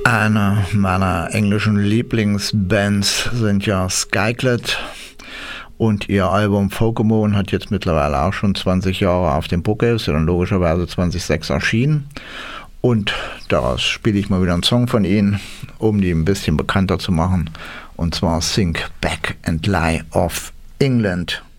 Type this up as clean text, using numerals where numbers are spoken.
Eine meiner englischen Lieblingsbands sind ja Skyclad und ihr Album Pokémon hat jetzt mittlerweile auch schon 20 Jahre auf dem Buckel, ist ja dann logischerweise 2006 erschienen. Und daraus spiele ich mal wieder einen Song von ihnen, um die ein bisschen bekannter zu machen. Und zwar Think Back and Lie of England.